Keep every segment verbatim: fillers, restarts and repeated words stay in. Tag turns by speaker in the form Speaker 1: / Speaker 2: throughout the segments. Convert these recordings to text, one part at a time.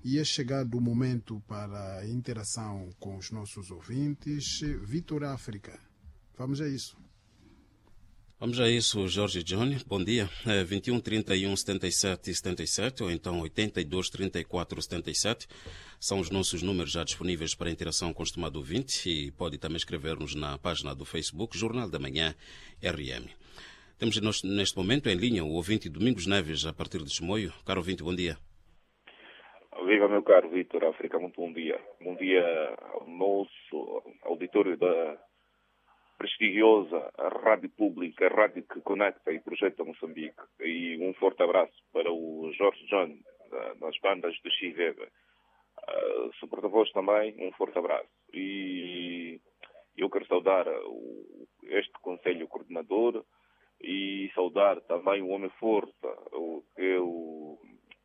Speaker 1: E é chegado o momento para a interação com os nossos ouvintes. Vitor África, vamos a isso.
Speaker 2: Vamos a isso, Jorge Johnny. Bom dia. É vinte e um, trinta e um, setenta e sete, setenta e sete ou então oitenta e dois, trinta e quatro, setenta e sete. São os nossos números já disponíveis para interação com o estimado ouvinte e pode também escrever-nos na página do Facebook Jornal da Manhã R M. Temos neste momento em linha o ouvinte Domingos Neves, a partir de Chimoio. Caro ouvinte, bom dia.
Speaker 3: Viva, meu caro Vitor África, muito bom dia. Bom dia ao nosso auditório da prestigiosa Rádio Pública, a rádio que conecta e projeta Moçambique. E um forte abraço para o Jorge John, das bandas de Chivega. Uh, seu porta-voz também, um forte abraço. E eu quero saudar o, este Conselho Coordenador e saudar também o homem forte, o, que o,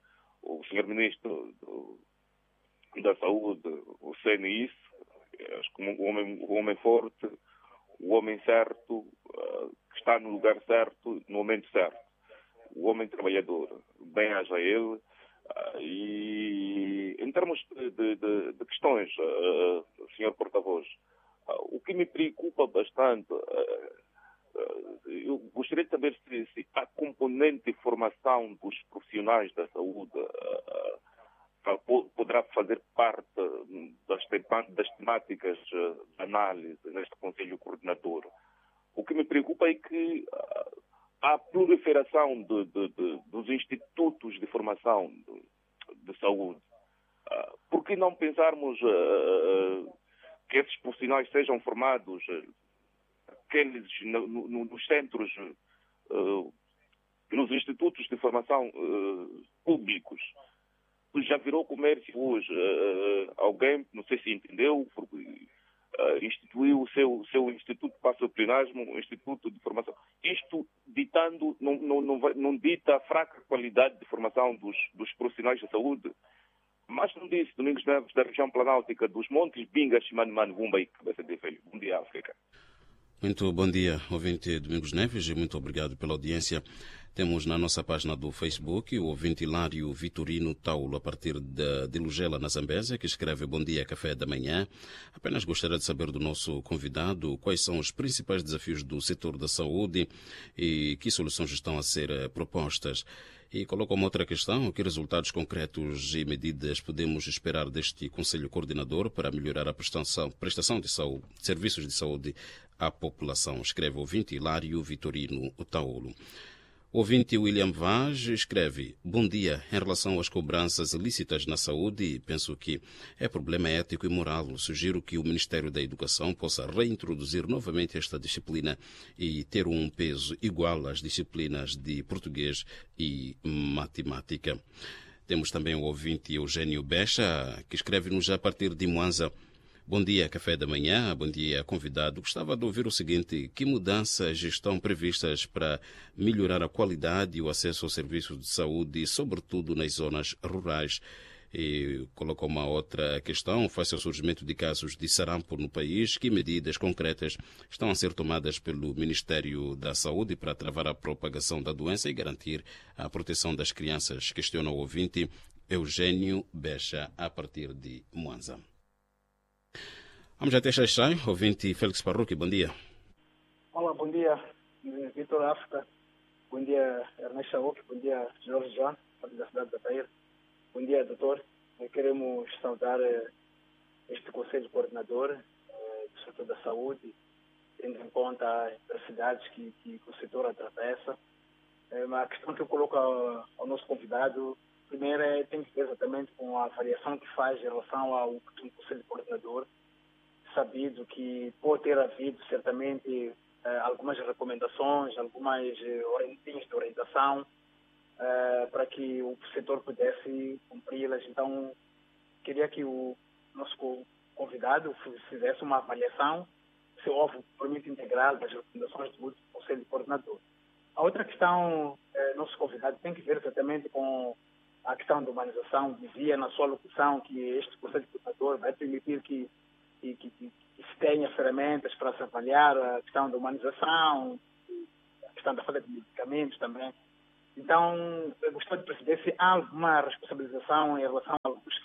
Speaker 3: o senhor Ministro do, da Saúde, o C N I S, acho que o homem, o homem forte, o homem certo, uh, que está no lugar certo, no momento certo. O homem trabalhador, bem haja ele. Uh, e em termos de, de, de, de questões, uh, senhor porta-voz, uh, o que me preocupa bastante, uh, uh, eu gostaria de saber se, se a componente de formação dos profissionais da saúde uh, uh, poderá fazer parte das, das temáticas de análise neste Conselho Coordenador. O que me preocupa é que uh, há proliferação de, de, de, dos institutos de formação de, de saúde. Uh, por que não pensarmos uh, que esses profissionais sejam formados uh, aqueles no, no, nos centros, uh, nos institutos de formação uh, públicos? Já virou comércio hoje. Uh, alguém, não sei se entendeu, porque, uh, instituiu o seu, seu Instituto para o Pleonasmo, o Instituto de Formação. Isto ditando, não, não, não, vai, não dita a fraca qualidade de formação dos, dos profissionais da saúde. Mas não disse, Domingos Neves, da região planáutica dos Montes, Bingas, Mano, Bumba e Cabeça de Velho. Bom dia, África.
Speaker 2: Muito bom dia, ouvinte Domingos Neves, e muito obrigado pela audiência. Temos na nossa página do Facebook o ouvinte Hilário Vitorino Taulo, a partir de, de Lugela, na Zambésia, que escreve Bom dia, café da manhã. Apenas gostaria de saber do nosso convidado quais são os principais desafios do setor da saúde e que soluções estão a ser propostas. E coloca uma outra questão: que resultados concretos e medidas podemos esperar deste Conselho Coordenador para melhorar a prestação, prestação de, saúde, de serviços de saúde à população? Escreve o ouvinte Hilário Vitorino Taulo. O ouvinte William Vaz escreve: Bom dia, em relação às cobranças ilícitas na saúde, penso que é problema ético e moral. Sugiro que o Ministério da Educação possa reintroduzir novamente esta disciplina e ter um peso igual às disciplinas de português e matemática. Temos também o ouvinte Eugênio Becha, que escreve-nos a partir de Moanza. Bom dia, café da manhã. Bom dia, convidado. Gostava de ouvir o seguinte: que mudanças estão previstas para melhorar a qualidade e o acesso aos serviços de saúde, sobretudo nas zonas rurais? E colocou uma outra questão: face ao surgimento de casos de sarampo no país, que medidas concretas estão a ser tomadas pelo Ministério da Saúde para travar a propagação da doença e garantir a proteção das crianças? Questiona o ouvinte Eugênio Becha, a partir de Moanza. Vamos até Xaixai, ouvinte Félix Parruque, bom dia.
Speaker 4: Olá, bom dia, Vitor África. Bom dia, Ernesto Chauk. Bom dia, Jorge João, da cidade da Beira. Bom dia, doutor. Queremos saudar este Conselho Coordenador do setor da saúde, tendo em conta as adversidades que, que o setor atravessa. A questão que eu coloco ao, ao nosso convidado, primeiro, é, tem que ver exatamente com a avaliação que faz em relação ao Conselho Coordenador, sabido que pode ter havido certamente uh, algumas recomendações, algumas uh, linhas de orientação uh, para que o setor pudesse cumpri-las. Então, queria que o nosso convidado fizesse uma avaliação se houve um cumprimento integral das recomendações do Conselho Coordenador. A outra questão, uh, nosso convidado tem que ver exatamente com a questão da humanização. Dizia na sua locução que este Conselho Coordenador vai permitir que Que, que, que se tenha ferramentas para se avaliar a questão da humanização, a questão da falta de medicamentos também. Então, eu gostaria de perceber se há alguma responsabilização em relação aos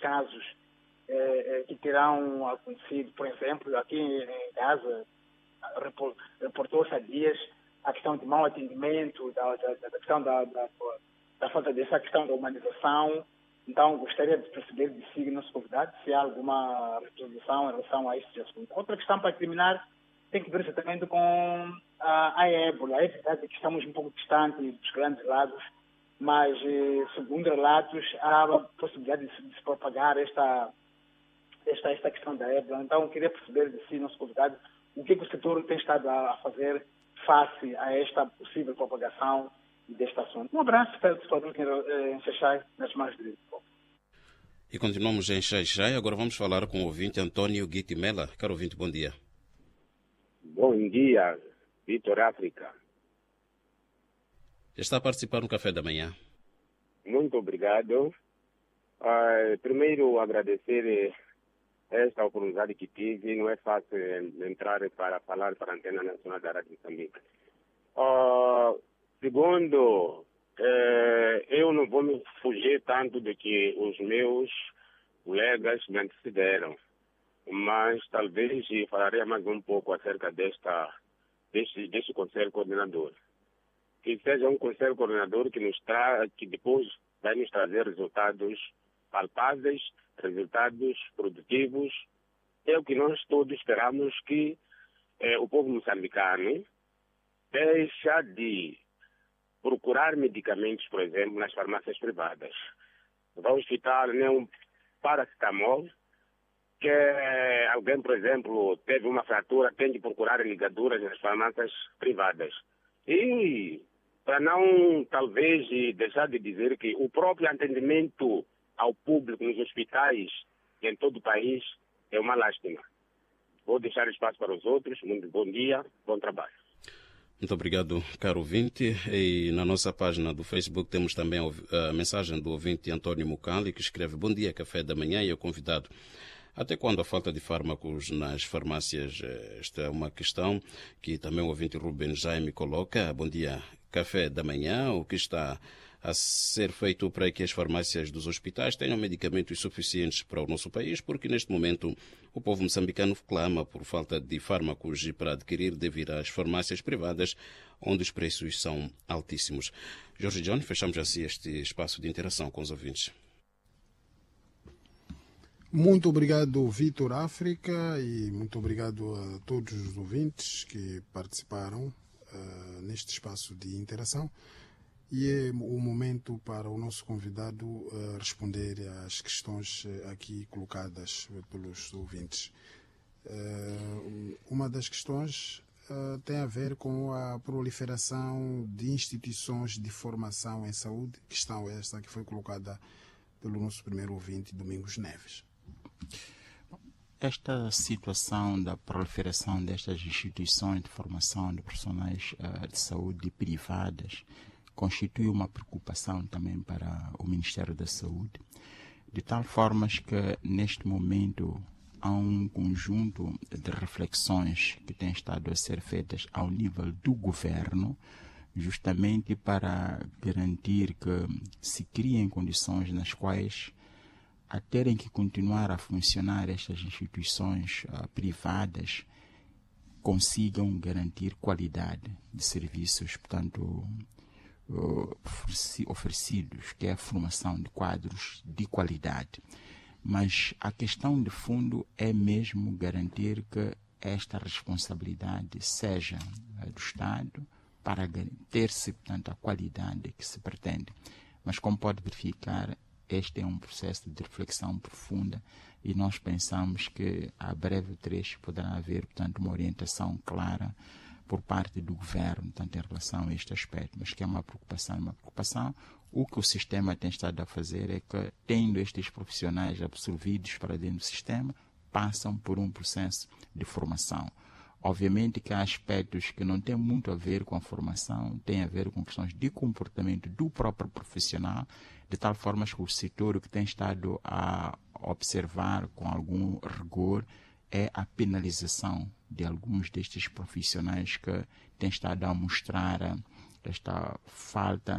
Speaker 4: casos eh, que terão acontecido. Por exemplo, aqui em Gaza, reportou-se há dias a questão de mau atendimento, da, da, da questão da, da, da falta dessa questão da humanização. Então, gostaria de perceber de si, nosso convidado, se há alguma resolução em relação a este assunto. Outra questão para terminar tem que ver exatamente com a, a ébola. É verdade que estamos um pouco distantes dos grandes lagos, mas, eh, segundo relatos, há a possibilidade de se, de se propagar esta, esta, esta questão da ébola. Então, queria perceber de si, nosso convidado, o que, que o setor tem estado a fazer face a esta possível propagação deste assunto. Um abraço para todos em Xaixai, nas mãos de Deus.
Speaker 2: E continuamos em Xaixai. Agora vamos falar com o ouvinte Antônio Guitimela. Caro ouvinte, bom dia.
Speaker 5: Bom dia, Vitor África.
Speaker 2: Está a participar no café da manhã.
Speaker 5: Muito obrigado. Uh, primeiro, agradecer esta oportunidade que tive. Não é fácil entrar para falar para a Antena Nacional da Rádio Moçambique. Uh, segundo, eh, eu não vou me fugir tanto de que os meus colegas me antecederam, mas talvez falarei mais um pouco acerca desta, deste, deste Conselho Coordenador. Que seja um Conselho Coordenador que, nos tra que depois vai nos trazer resultados palpáveis, resultados produtivos. É o que nós todos esperamos, que eh, o povo moçambicano deixa de procurar medicamentos, por exemplo, nas farmácias privadas. Vamos citar, né, um paracetamol, que alguém, por exemplo, teve uma fratura, tem de procurar ligaduras nas farmácias privadas. E para não, talvez, deixar de dizer que o próprio atendimento ao público nos hospitais em todo o país é uma lástima. Vou deixar espaço para os outros. Muito bom dia, bom trabalho.
Speaker 2: Muito obrigado, caro ouvinte. E na nossa página do Facebook temos também a mensagem do ouvinte Antônio Mucali, que escreve: bom dia, café da manhã, e o convidado. Até quando a falta de fármacos nas farmácias? Esta é uma questão que também o ouvinte Ruben Jaime coloca. Bom dia, café da manhã. O que está a ser feito para que as farmácias dos hospitais tenham medicamentos suficientes para o nosso país? Porque neste momento o povo moçambicano clama por falta de fármacos e para adquirir deve ir às farmácias privadas, onde os preços são altíssimos. Jorge John, fechamos assim este espaço de interação com os ouvintes.
Speaker 1: Muito obrigado, Vitor África, e muito obrigado a todos os ouvintes que participaram uh, neste espaço de interação. E é o momento para o nosso convidado uh, responder às questões uh, aqui colocadas pelos ouvintes. Uh, uma das questões uh, tem a ver com a proliferação de instituições de formação em saúde, questão esta que foi colocada pelo nosso primeiro ouvinte, Domingos Neves.
Speaker 6: Esta situação da proliferação destas instituições de formação de profissionais uh, de saúde privadas constitui uma preocupação também para o Ministério da Saúde, de tal forma que neste momento há um conjunto de reflexões que têm estado a ser feitas ao nível do governo, justamente para garantir que se criem condições nas quais, a terem que continuar a funcionar estas instituições uh, privadas, consigam garantir qualidade de serviços, portanto, uh, oferecidos, que é a formação de quadros de qualidade. Mas a questão de fundo é mesmo garantir que esta responsabilidade seja uh, do Estado para ter-se, portanto, a qualidade que se pretende. Mas, como pode verificar, este é um processo de reflexão profunda e nós pensamos que a breve trecho poderá haver, portanto, uma orientação clara por parte do governo, tanto em relação a este aspecto, mas que é uma preocupação, uma preocupação. O que o sistema tem estado a fazer é que, tendo estes profissionais absorvidos para dentro do sistema, passam por um processo de formação. Obviamente que há aspectos que não têm muito a ver com a formação, têm a ver com questões de comportamento do próprio profissional, de tal forma que o setor que tem estado a observar com algum rigor é a penalização de alguns destes profissionais que têm estado a mostrar esta falta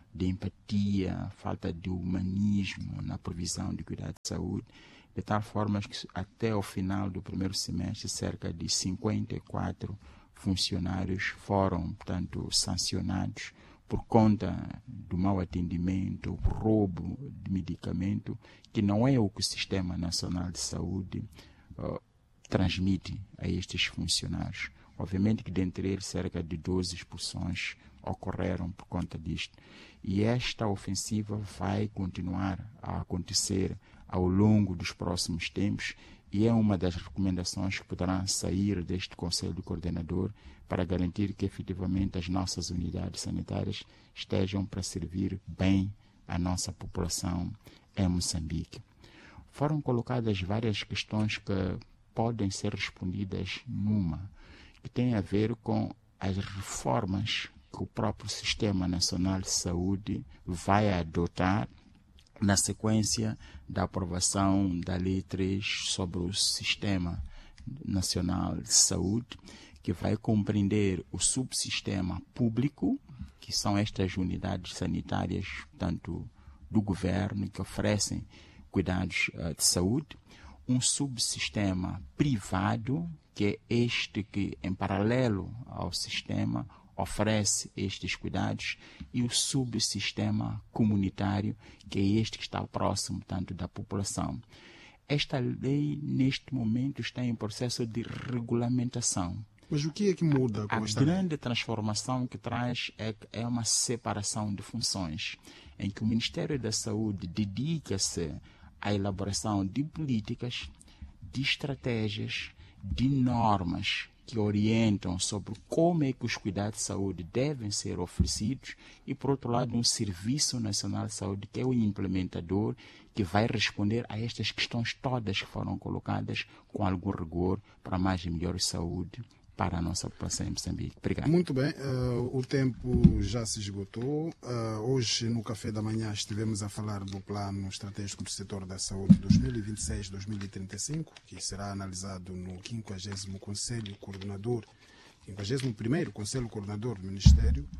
Speaker 6: de empatia, falta de humanismo na provisão de cuidado de saúde, de tal forma que até o final do primeiro semestre, cerca de cinquenta e quatro funcionários foram, portanto, sancionados por conta do mau atendimento, roubo de medicamento, que não é o que o Sistema Nacional de Saúde uh, transmite a estes funcionários. Obviamente que dentre eles cerca de doze expulsões ocorreram por conta disto. E esta ofensiva vai continuar a acontecer ao longo dos próximos tempos e é uma das recomendações que poderão sair deste Conselho Coordenador para garantir que efetivamente as nossas unidades sanitárias estejam para servir bem a nossa população em Moçambique. Foram colocadas várias questões que podem ser respondidas numa, que tem a ver com as reformas que o próprio Sistema Nacional de Saúde vai adotar na sequência da aprovação da Lei três sobre o Sistema Nacional de Saúde, que vai compreender o subsistema público, que são estas unidades sanitárias, tanto do governo, que oferecem cuidados uh, de saúde, um subsistema privado, que é este que, em paralelo ao sistema, oferece estes cuidados, e o subsistema comunitário, que é este que está próximo tanto da população. Esta lei, neste momento, está em processo de regulamentação.
Speaker 1: Mas o que é que muda com
Speaker 6: a
Speaker 1: esta
Speaker 6: grande
Speaker 1: lei?
Speaker 6: transformação que traz é, é uma separação de funções, em que o Ministério da Saúde dedica-se à elaboração de políticas, de estratégias, de normas que orientam sobre como é que os cuidados de saúde devem ser oferecidos e, por outro lado, um Serviço Nacional de Saúde, que é o implementador, que vai responder a estas questões todas que foram colocadas com algum rigor para mais e melhor saúde para a nossa população em Moçambique. Obrigado.
Speaker 1: Muito bem, uh, o tempo já se esgotou. Uh, hoje, no Café da Manhã, estivemos a falar do Plano Estratégico do Setor da Saúde dois mil e vinte e seis a dois mil e trinta e cinco, que será analisado no quinquagésimo Conselho Coordenador, quinquagésimo primeiro Conselho Coordenador do Ministério,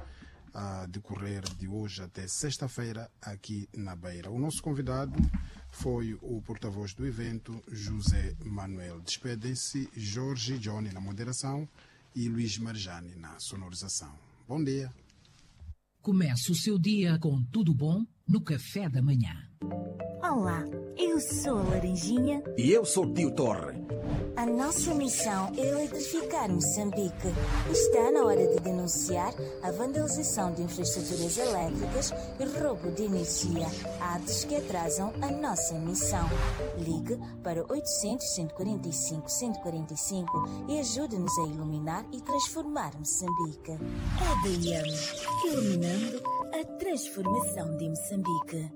Speaker 1: a decorrer de hoje até sexta-feira, aqui na Beira. O nosso convidado foi o porta-voz do evento, José Manuel. Despedem-se Jorge Johnny na moderação e Luís Marjani na sonorização. Bom dia.
Speaker 7: Comece o seu dia com tudo bom no Café da Manhã.
Speaker 8: Olá, eu sou a Laranjinha.
Speaker 9: E eu sou o Tio Torre.
Speaker 8: A nossa missão é eletrificar Moçambique. Está na hora de denunciar a vandalização de infraestruturas elétricas e roubo de energia, atos que atrasam a nossa missão. Ligue para oitocentos, cento e quarenta e cinco, cento e quarenta e cinco e ajude-nos a iluminar e transformar Moçambique. A D M, iluminando a transformação de Moçambique.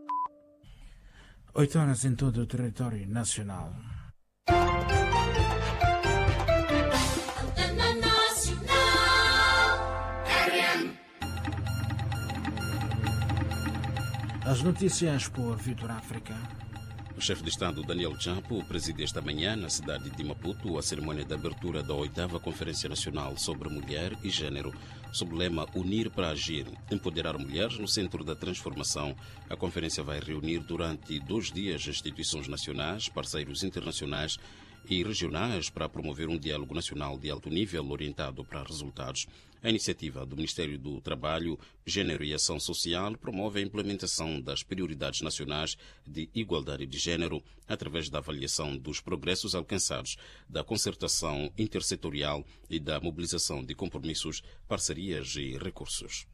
Speaker 10: Oito horas em todo o território nacional. As notícias por Vitor África.
Speaker 2: O chefe de Estado, Daniel Chapo, preside esta manhã, na cidade de Maputo, a cerimônia de abertura da oitava Conferência Nacional sobre Mulher e Gênero, sob o lema Unir para Agir, empoderar mulheres no centro da transformação. A conferência vai reunir durante dois dias instituições nacionais, parceiros internacionais e regionais para promover um diálogo nacional de alto nível orientado para resultados. A iniciativa do Ministério do Trabalho, Gênero e Ação Social promove a implementação das prioridades nacionais de igualdade de gênero através da avaliação dos progressos alcançados, da concertação intersetorial e da mobilização de compromissos, parcerias e recursos.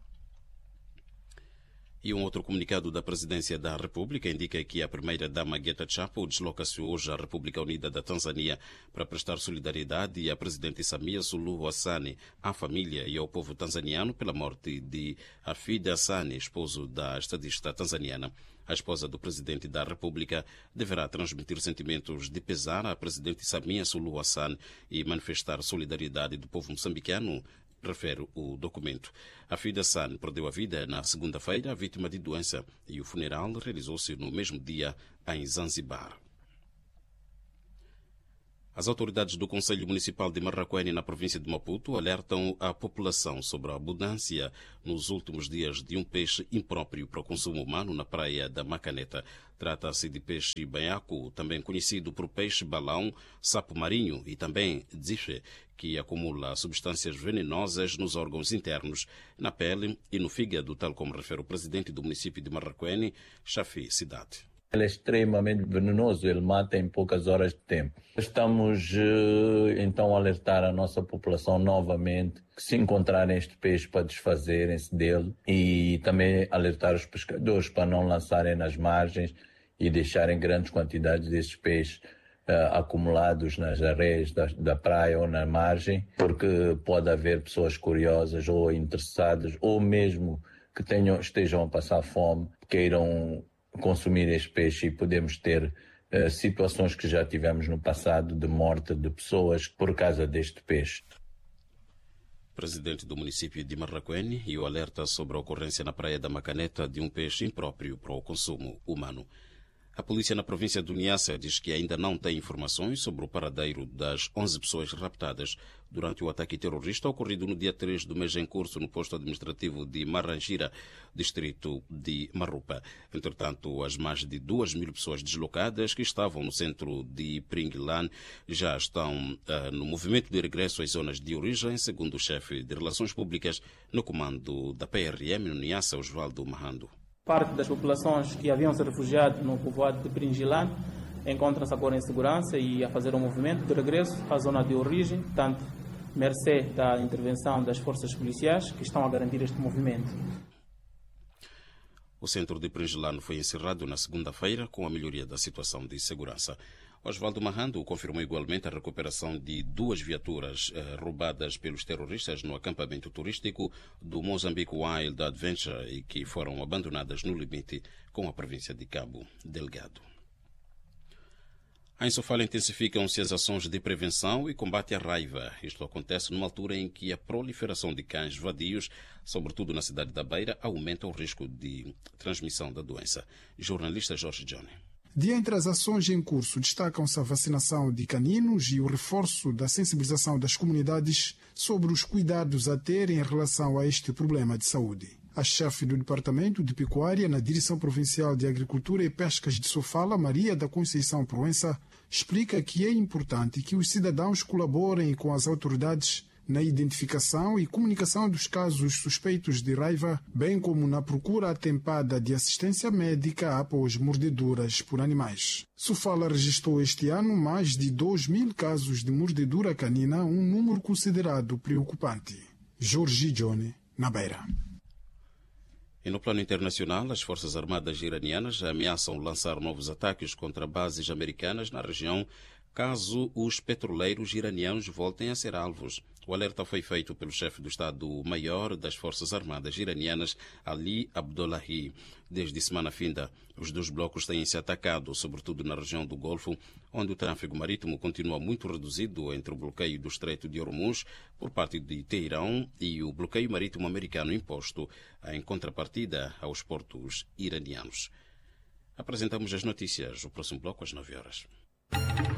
Speaker 2: E um outro comunicado da Presidência da República indica que a primeira-dama Guetta Chapo desloca-se hoje à República Unida da Tanzânia para prestar solidariedade à Presidente Samia Suluhu Hassan, à família e ao povo tanzaniano pela morte de Hafid Hassan, esposo da estadista tanzaniana. A esposa do Presidente da República deverá transmitir sentimentos de pesar à Presidente Samia Suluhu Hassan e manifestar solidariedade do povo moçambicano, refere o documento. Hafid Hassan perdeu a vida na segunda-feira, vítima de doença, e o funeral realizou-se no mesmo dia em Zanzibar. As autoridades do Conselho Municipal de Marraquene, na província de Maputo, alertam a população sobre a abundância nos últimos dias de um peixe impróprio para o consumo humano na praia da Macaneta. Trata-se de peixe banhaco, também conhecido por peixe balão, sapo marinho e também dzife, que acumula substâncias venenosas nos órgãos internos, na pele e no fígado, tal como refere o presidente do município de Marraquene, Chafi Cidade.
Speaker 9: Ele é extremamente venenoso, ele mata em poucas horas de tempo. Estamos, então, a alertar a nossa população novamente que se encontrarem este peixe para desfazerem-se dele e também alertar os pescadores para não lançarem nas margens e deixarem grandes quantidades desses peixes uh, acumulados nas areias da, da praia ou na margem, porque pode haver pessoas curiosas ou interessadas ou mesmo que tenham, estejam a passar fome, queiram consumir este peixe e podemos ter uh, situações que já tivemos no passado de morte de pessoas por causa deste peixe.
Speaker 2: Presidente do município de Marraquene e o alerta sobre a ocorrência na praia da Macaneta de um peixe impróprio para o consumo humano. A polícia na província do Niassa diz que ainda não tem informações sobre o paradeiro das onze pessoas raptadas durante o ataque terrorista ocorrido no dia três do mês em curso no posto administrativo de Marangira, distrito de Marrupa. Entretanto, as mais de duas mil pessoas deslocadas que estavam no centro de Pringlan já estão uh, no movimento de regresso às zonas de origem, segundo o chefe de Relações Públicas no comando da P R M no Niassa, Osvaldo Mahando.
Speaker 11: Parte das populações que haviam se refugiado no povoado de Pringlan encontram-se agora em segurança e a fazer um movimento de regresso à zona de origem, tanto mercê da intervenção das forças policiais que estão a garantir este movimento.
Speaker 2: O centro de Pringlan foi encerrado na segunda-feira com a melhoria da situação de segurança. Osvaldo Mahando confirmou igualmente a recuperação de duas viaturas eh, roubadas pelos terroristas no acampamento turístico do Mozambique Wild Adventure e que foram abandonadas no limite com a província de Cabo Delgado. Em Sofala intensificam-se as ações de prevenção e combate à raiva. Isto acontece numa altura em que a proliferação de cães vadios, sobretudo na cidade da Beira, aumenta o risco de transmissão da doença. Jornalista Jorge Johnny.
Speaker 1: De entre as ações em curso, destacam-se a vacinação de caninos e o reforço da sensibilização das comunidades sobre os cuidados a ter em relação a este problema de saúde. A chefe do Departamento de Pecuária na Direção Provincial de Agricultura e Pescas de Sofala, Maria da Conceição Proença, explica que é importante que os cidadãos colaborem com as autoridades na identificação e comunicação dos casos suspeitos de raiva, bem como na procura atempada de assistência médica após mordeduras por animais. Sofala registrou este ano mais de dois mil casos de mordedura canina, um número considerado preocupante. Jorge Johnny, na Beira.
Speaker 2: E no plano internacional, as Forças Armadas iranianas ameaçam lançar novos ataques contra bases americanas na região caso os petroleiros iranianos voltem a ser alvos. O alerta foi feito pelo chefe do Estado-Maior das Forças Armadas iranianas, Ali Abdullahi. Desde semana finda, os dois blocos têm se atacado, sobretudo na região do Golfo, onde o tráfego marítimo continua muito reduzido entre o bloqueio do Estreito de Hormuz por parte de Teherão e o bloqueio marítimo americano imposto em contrapartida aos portos iranianos. Apresentamos as notícias. O próximo bloco às nove horas.